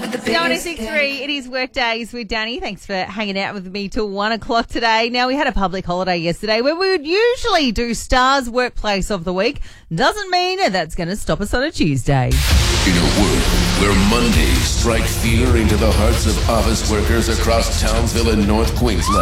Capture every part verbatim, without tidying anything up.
with the Star biggest six three, it is work days with Danny. Thanks for hanging out with me till one o'clock today. Now, we had a public holiday yesterday where we would usually do Star's Workplace of the Week. Doesn't mean that's going to stop us on a Tuesday. In a world where Mondays strike fear into the hearts of office workers across Townsville and North Queensland,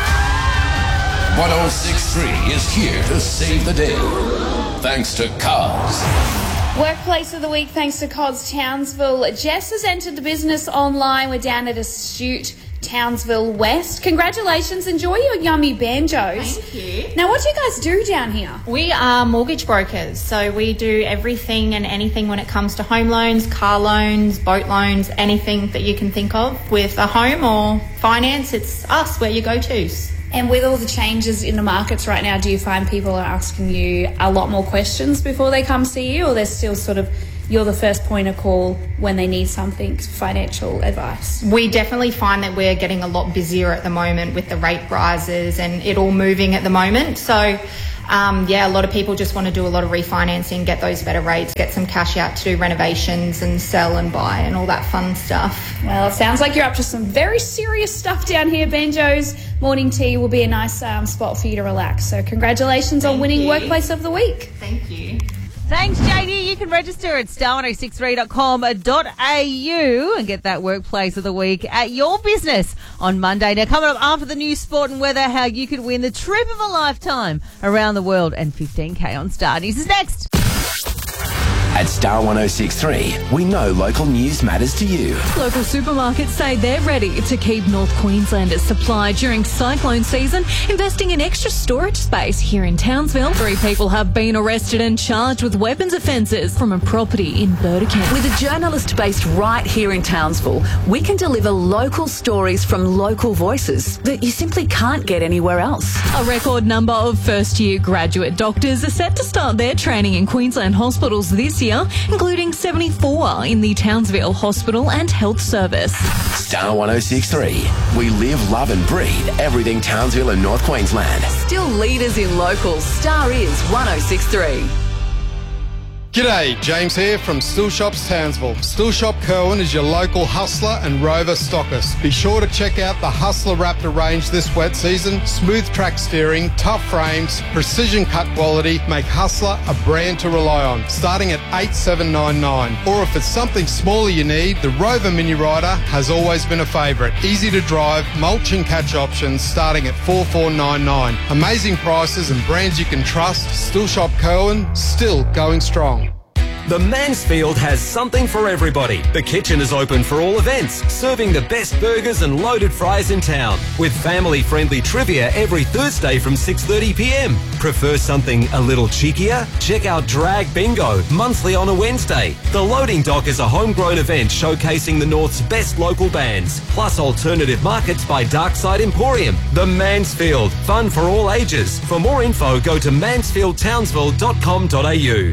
one oh six point three is here to save the day. Thanks to Cars. Workplace of the Week, thanks to Cods Townsville. Jess has entered the business online. We're down at Astute, Townsville West. Congratulations. Enjoy your yummy banjos. Thank you. Now, what do you guys do down here? We are mortgage brokers, so we do everything and anything when it comes to home loans, car loans, boat loans, anything that you can think of with a home or finance. It's us, we're your go-tos. And with all the changes in the markets right now, do you find people are asking you a lot more questions before they come see you, or they're still sort of, you're the first point of call when they need something, financial advice? We definitely find that we're getting a lot busier at the moment with the rate rises and it all moving at the moment. So, um, yeah, a lot of people just want to do a lot of refinancing, get those better rates, get some cash out to do renovations and sell and buy and all that fun stuff. Well, it sounds like you're up to some very serious stuff down here, Banjos. Morning tea will be a nice um, spot for you to relax. So congratulations Thank on winning you. Workplace of the Week. Thank you. Thanks, J D. You can register at star one oh six three dot com dot a u and get that Workplace of the Week at your business on Monday. Now, coming up after the news, sport and weather, how you could win the trip of a lifetime around the world and fifteen K on Star News is next. At Star one oh six point three, we know local news matters to you. Local supermarkets say they're ready to keep North Queenslanders supplied during cyclone season, investing in extra storage space here in Townsville. Three people have been arrested and charged with weapons offences from a property in Burdekin. With a journalist based right here in Townsville, we can deliver local stories from local voices that you simply can't get anywhere else. A record number of first-year graduate doctors are set to start their training in Queensland hospitals this year, including seventy-four in the Townsville Hospital and Health Service. Star one oh six point three. We live, love and breathe everything Townsville and North Queensland. Still leaders in locals, Star is one oh six point three. G'day, James here from Still Shops Townsville. Still Shop Kerwin is your local Hustler and Rover stockist. Be sure to check out the Hustler Raptor range this wet season. Smooth track steering, tough frames, precision cut quality make Hustler a brand to rely on, starting at eight seven nine nine. Or if it's something smaller you need, the Rover Mini Rider has always been a favourite. Easy to drive, mulch and catch options starting at four four nine nine. Amazing prices and brands you can trust. Still Shop Kerwin, still going strong. The Mansfield has something for everybody. The kitchen is open for all events, serving the best burgers and loaded fries in town, with family-friendly trivia every Thursday from six thirty p m. Prefer something a little cheekier? Check out Drag Bingo, monthly on a Wednesday. The Loading Dock is a homegrown event showcasing the North's best local bands, plus alternative markets by Darkside Emporium. The Mansfield, fun for all ages. For more info, go to mansfield townsville dot com dot a u.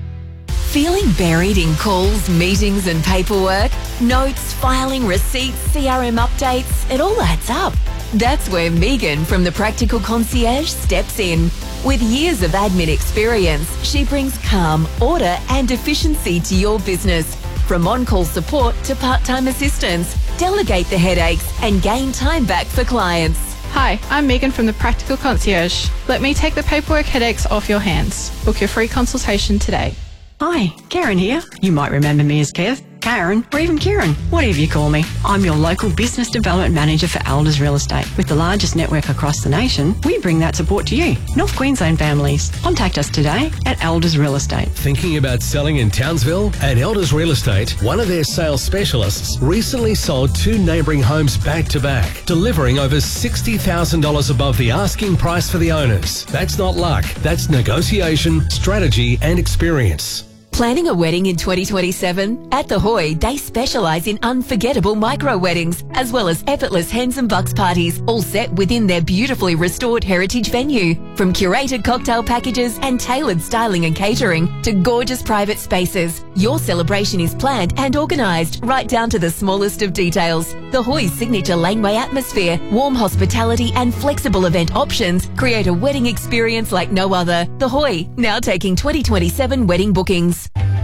Feeling buried in calls, meetings and paperwork? Notes, filing, receipts, C R M updates, it all adds up. That's where Megan from the Practical Concierge steps in. With years of admin experience, she brings calm, order and efficiency to your business. From on-call support to part-time assistance, delegate the headaches and gain time back for clients. Hi, I'm Megan from the Practical Concierge. Let me take the paperwork headaches off your hands. Book your free consultation today. Hi, Karen here. You might remember me as Kev, Karen, or even Kieran, whatever you call me. I'm your local business development manager for Elders Real Estate. With the largest network across the nation, we bring that support to you, North Queensland families. Contact us today at Elders Real Estate. Thinking about selling in Townsville? At Elders Real Estate, one of their sales specialists recently sold two neighbouring homes back to back, delivering over sixty thousand dollars above the asking price for the owners. That's not luck, that's negotiation, strategy and experience. Planning a wedding in twenty twenty-seven? At The Hoy, they specialise in unforgettable micro weddings, as well as effortless hens and bucks parties, all set within their beautifully restored heritage venue. From curated cocktail packages and tailored styling and catering to gorgeous private spaces, your celebration is planned and organised right down to the smallest of details. The Hoy's signature laneway atmosphere, warm hospitality and flexible event options create a wedding experience like no other. The Hoy, now taking twenty twenty-seven wedding bookings.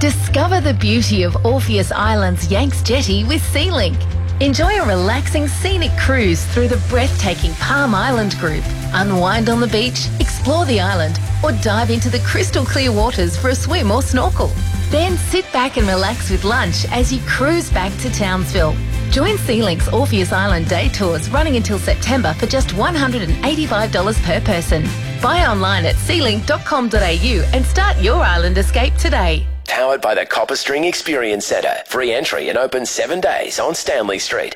Discover the beauty of Orpheus Island's Yanks Jetty with SeaLink. Enjoy a relaxing scenic cruise through the breathtaking Palm Island Group. Unwind on the beach, explore the island, or dive into the crystal clear waters for a swim or snorkel. Then sit back and relax with lunch as you cruise back to Townsville. Join SeaLink's Orpheus Island day tours running until September for just one hundred eighty-five dollars per person. Buy online at sea link dot com dot a u and start your island escape today. Powered by the Copper String Experience Centre. Free entry and open seven days on Stanley Street.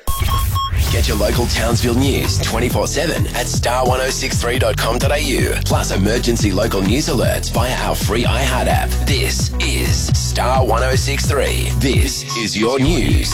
Get your local Townsville news twenty-four seven at star ten sixty-three dot com dot a u. Plus emergency local news alerts via our free iHeart app. This is Star ten sixty-three. This is your news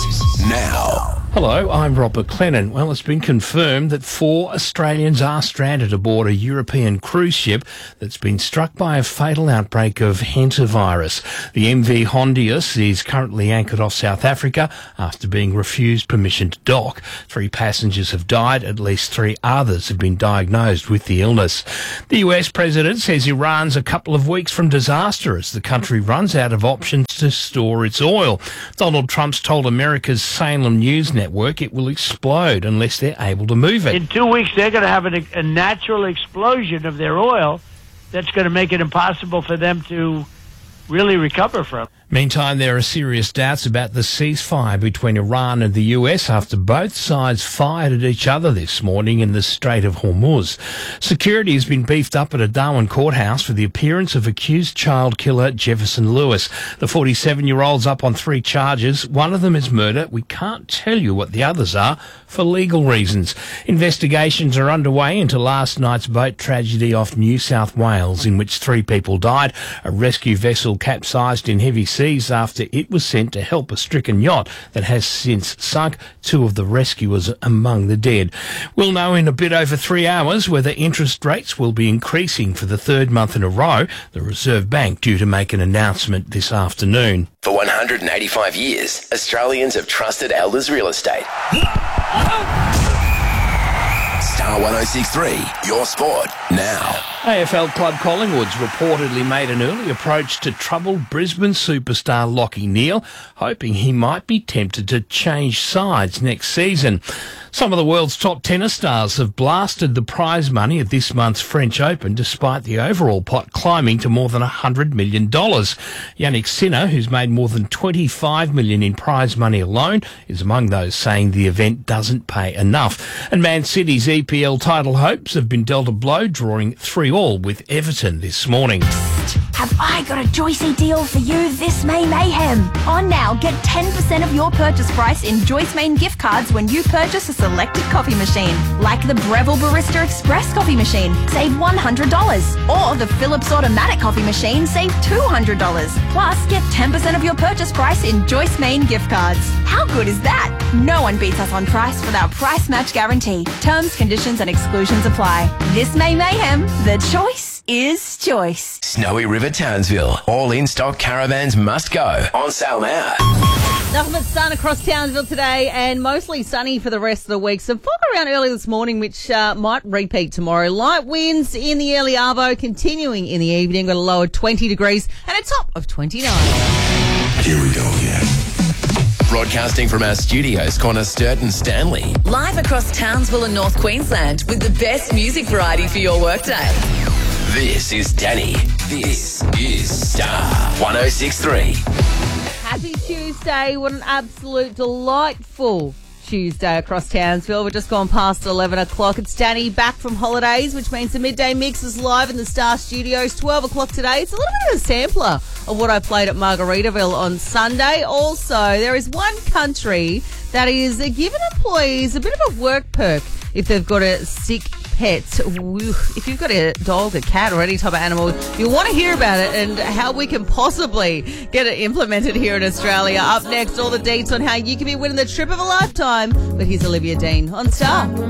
now. Hello, I'm Rob McLennan. Well, it's been confirmed that four Australians are stranded aboard a European cruise ship that's been struck by a fatal outbreak of hantavirus. The M V Hondius is currently anchored off South Africa after being refused permission to dock. Three passengers have died. At least three others have been diagnosed with the illness. The U S president says Iran's a couple of weeks from disaster as the country runs out of options to store its oil. Donald Trump's told America's Salem News Network it will explode unless they're able to move it. In two weeks, they're going to have a, a natural explosion of their oil that's going to make it impossible for them to really recover from. Meantime, there are serious doubts about the ceasefire between Iran and the U S after both sides fired at each other this morning in the Strait of Hormuz. Security has been beefed up at a Darwin courthouse for the appearance of accused child killer Jefferson Lewis. The forty-seven-year-old's up on three charges. One of them is murder. We can't tell you what the others are for legal reasons. Investigations are underway into last night's boat tragedy off New South Wales in which three people died. A rescue vessel capsized in heavy seas after it was sent to help a stricken yacht that has since sunk. Two of the rescuers among the dead. We'll know in a bit over three hours whether interest rates will be increasing for the third month in a row. The Reserve Bank due to make an announcement this afternoon. For one hundred eighty-five years, Australians have trusted Elders Real Estate. Star ten sixty-three, your sport now. A F L club Collingwood's reportedly made an early approach to troubled Brisbane superstar Lachie Neale, hoping he might be tempted to change sides next season. Some of the world's top tennis stars have blasted the prize money at this month's French Open, despite the overall pot climbing to more than one hundred million dollars. Yannick Sinner, who's made more than twenty-five million dollars in prize money alone, is among those saying the event doesn't pay enough. And Man City's E P L title hopes have been dealt a blow, drawing three all with Everton this morning. Have I got a juicy deal for you this May Mayhem? On now, get ten percent of your purchase price in Joyce Main gift cards when you purchase a selected coffee machine. Like the Breville Barista Express coffee machine, save one hundred dollars. Or the Philips Automatic coffee machine, save two hundred dollars. Plus, get ten percent of your purchase price in Joyce Main gift cards. How good is that? No one beats us on price with our price match guarantee. Terms, conditions and exclusions apply. This May Mayhem, the choice is choice. Snowy River Townsville. All in-stock caravans must go. On sale now. Nothing but sun across Townsville today and mostly sunny for the rest of the week. Some fog around early this morning, which uh, might repeat tomorrow. Light winds in the early arvo, continuing in the evening. Got a low of twenty degrees and a top of twenty-nine. Here we go again. Broadcasting from our studios, corner Sturt and Stanley. Live across Townsville and North Queensland with the best music variety for your workday. This is Danny. This is Star ten sixty-three. Happy Tuesday. What an absolute delightful Tuesday across Townsville. We're just gone past eleven o'clock. It's Danny back from holidays, which means the midday mix is live in the Star Studios. twelve o'clock today. It's a little bit of a sampler of what I played at Margaritaville on Sunday. Also, there is one country that is giving employees a bit of a work perk if they've got a sick pet. If you've got a dog, a cat, or any type of animal, you want to hear about it and how we can possibly get it implemented here in Australia. Up next, all the deets on how you can be winning the trip of a lifetime. But here's Olivia Dean on Star.